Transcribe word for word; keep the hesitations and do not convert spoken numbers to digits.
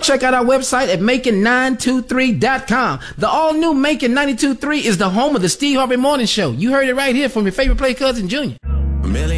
check out our website at Macon nine two three dot com. The all-new Macon ninety-two point three is the home of the Steve Harvey Morning Show. You heard it right here from your favorite play cousin, Junior.